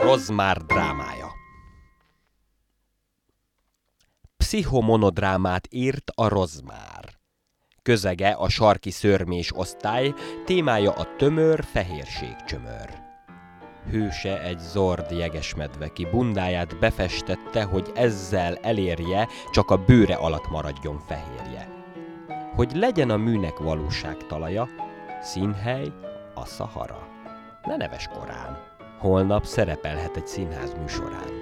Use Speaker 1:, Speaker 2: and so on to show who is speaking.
Speaker 1: Rozmár drámája. Pszichomonodrámát írt a Rozmár. Közege a sarki szörmés osztály, témája a tömör fehérségcsömör. Hőse egy zord jegesmedve, ki bundáját befestette, hogy ezzel elérje, csak a bőre alatt maradjon fehérje. Hogy legyen a műnek valóságtalaja, színhely a Szahara. Ne neves korán, holnap szerepelhet egy színház műsorán.